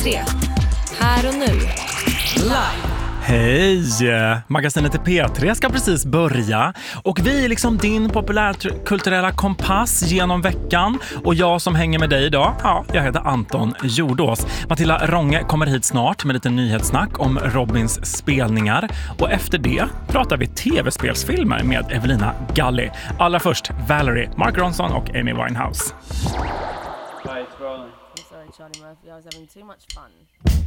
P3. Här och nu. Live. Hej! Magasinet P3 ska precis börja och vi är liksom din populärkulturella kompass genom veckan och jag som hänger med dig idag, jag heter Anton Jordås. Matilda Ronge kommer hit snart med lite nyhetssnack om Robins spelningar och efter det pratar vi tv-spelsfilmer med Evelina Galli. Allra först Valerie, Mark Ronson och Amy Winehouse. Hi, it's rolling. I'm sorry, Charlie Murphy. I was having too much fun.